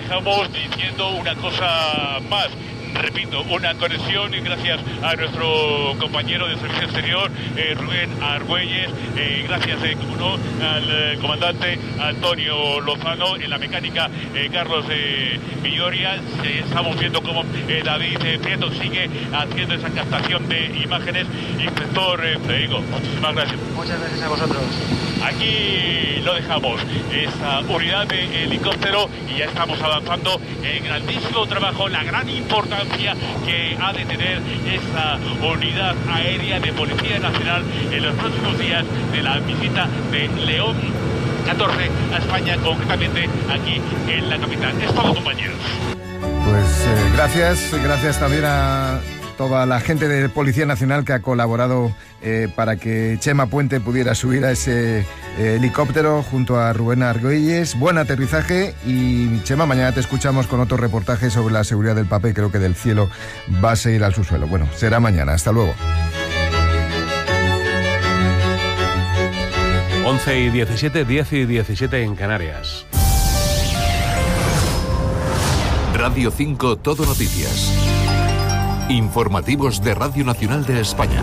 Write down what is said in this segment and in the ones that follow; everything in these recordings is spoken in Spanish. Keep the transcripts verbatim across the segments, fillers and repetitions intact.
dejamos diciendo una cosa más. Repito, una conexión y gracias a nuestro compañero de Servicio Exterior, eh, Rubén Argüelles, eh, gracias, eh, como no, al eh, comandante Antonio Lozano, en la mecánica eh, Carlos eh, Villoria. Eh, estamos viendo cómo eh, David eh, Prieto sigue haciendo esa captación de imágenes. Inspector eh, Federico, muchísimas gracias. Muchas gracias a vosotros. Aquí lo dejamos, esa unidad de helicóptero, y ya estamos avanzando en grandísimo trabajo, la gran importancia que ha de tener esta unidad aérea de Policía Nacional en los próximos días de la visita de León catorce a España, concretamente aquí en la capital. Es todo, compañeros. Pues eh, gracias, gracias también a toda la gente de Policía Nacional que ha colaborado eh, para que Chema Puente pudiera subir a ese eh, helicóptero junto a Rubén Argüelles. Buen aterrizaje y, Chema, mañana te escuchamos con otro reportaje sobre la seguridad del papel. Creo que del cielo va a seguir al subsuelo. Bueno, será mañana. Hasta luego. once y diecisiete, diez y diecisiete en Canarias. Radio cinco Todo Noticias. Informativos de Radio Nacional de España.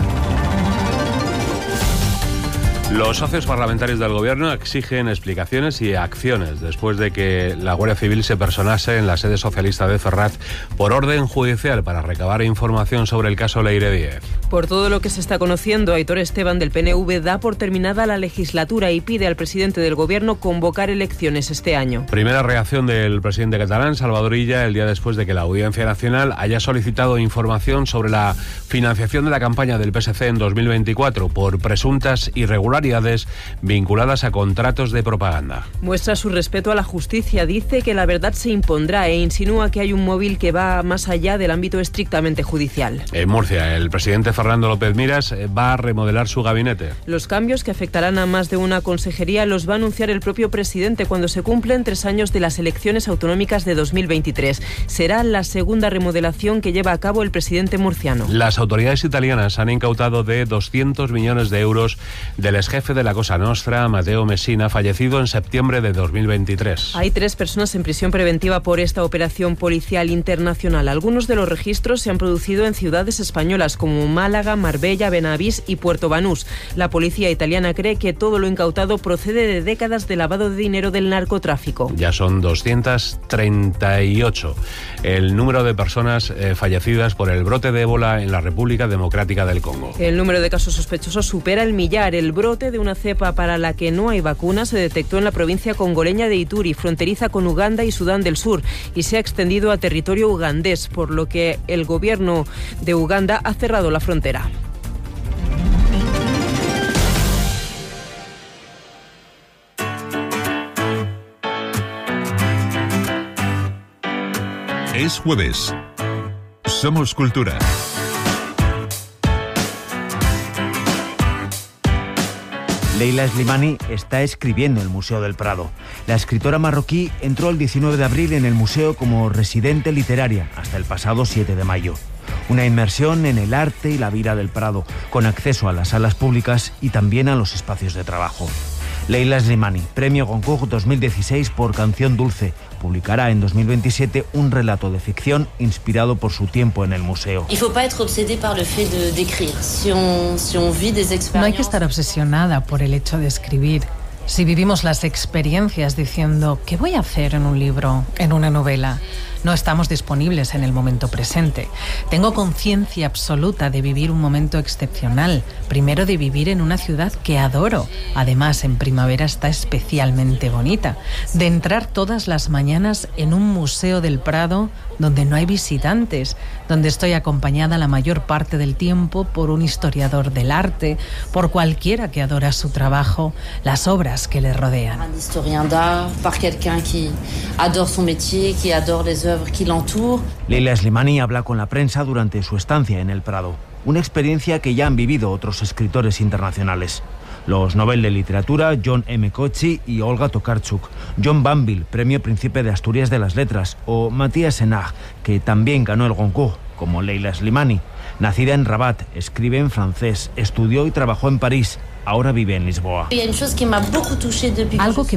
Los socios parlamentarios del Gobierno exigen explicaciones y acciones después de que la Guardia Civil se personase en la sede socialista de Ferraz por orden judicial para recabar información sobre el caso Leire Díez. Por todo lo que se está conociendo, Aitor Esteban del P N V da por terminada la legislatura y pide al presidente del Gobierno convocar elecciones este año. Primera reacción del presidente catalán, Salvador Illa, el día después de que la Audiencia Nacional haya solicitado información sobre la financiación de la campaña del P S C en dos mil veinticuatro por presuntas irregularidades vinculadas a contratos de propaganda. Muestra su respeto a la justicia, dice que la verdad se impondrá e insinúa que hay un móvil que va más allá del ámbito estrictamente judicial. En Murcia, el presidente Fernando López Miras va a remodelar su gabinete. Los cambios, que afectarán a más de una consejería, los va a anunciar el propio presidente cuando se cumplen tres años de las elecciones autonómicas de dos mil veintitrés. Será la segunda remodelación que lleva a cabo el presidente murciano. Las autoridades italianas han incautado de doscientos millones de euros del exjefe de la Cosa Nostra, Matteo Messina, fallecido en septiembre de dos mil veintitrés. Hay tres personas en prisión preventiva por esta operación policial internacional. Algunos de los registros se han producido en ciudades españolas como Málaga, Marbella, Benavís y Puerto Banús. La policía italiana cree que todo lo incautado procede de décadas de lavado de dinero del narcotráfico. Ya son doscientos treinta y ocho el número de personas eh, fallecidas por el brote de ébola en la República Democrática del Congo. El número de casos sospechosos supera el millar. El brote de una cepa para la que no hay vacuna se detectó en la provincia congoleña de Ituri, fronteriza con Uganda y Sudán del Sur, y se ha extendido a territorio ugandés, por lo que el gobierno de Uganda ha cerrado la frontera. Es jueves. Somos Cultura. Leila Slimani está escribiendo en el Museo del Prado. La escritora marroquí entró el diecinueve de abril en el museo como residente literaria hasta el pasado siete de mayo. Una inmersión en el arte y la vida del Prado, con acceso a las salas públicas y también a los espacios de trabajo. Leila Slimani, Premio Goncourt dos mil dieciséis por Canción Dulce, publicará en dos mil veintisiete un relato de ficción inspirado por su tiempo en el museo. No hay que estar obsesionada por el hecho de escribir. Si vivimos las experiencias diciendo ¿qué voy a hacer en un libro, en una novela? No estamos disponibles en el momento presente. Tengo conciencia absoluta de vivir un momento excepcional. Primero, de vivir en una ciudad que adoro. Además, en primavera está especialmente bonita. De entrar todas las mañanas en un museo del Prado donde no hay visitantes, donde estoy acompañada la mayor parte del tiempo por un historiador del arte, por cualquiera que adora su trabajo, las obras que le rodean. Un historien d'art, par quelqu'un qui adore son métier, qui adore les œuvres qui l'entourent. Leila Slimani habla con la prensa durante su estancia en el Prado, una experiencia que ya han vivido otros escritores internacionales. Los Nobel de Literatura John M. Coetzee y Olga Tokarczuk, John Banville, Premio Príncipe de Asturias de las Letras, o Matías Enach, que también ganó el Goncourt, como Leila Slimani. Nacida en Rabat, escribe en francés, estudió y trabajó en París, ahora vive en Lisboa. Algo que